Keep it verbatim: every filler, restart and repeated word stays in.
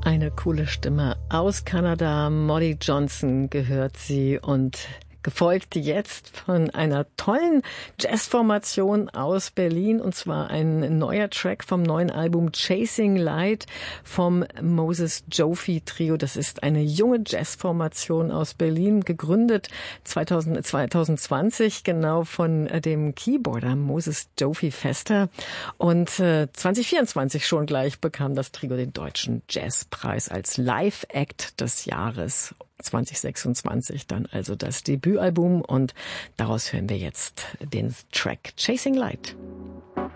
Eine coole Stimme aus Kanada. Molly Johnson gehört sie und gefolgt jetzt von einer tollen Jazzformation aus Berlin, und zwar ein neuer Track vom neuen Album Chasing Light vom Moses Joffe Trio. Das ist eine junge Jazzformation aus Berlin, gegründet zweitausend, zweitausendzwanzig, genau von dem Keyboarder Moses Joffe Fester. Und äh, zwanzig vierundzwanzig schon gleich bekam das Trio den Deutschen Jazzpreis als Live-Act des Jahres. zwanzig sechsundzwanzig dann also das Debütalbum, und daraus hören wir jetzt den Track Chasing Light.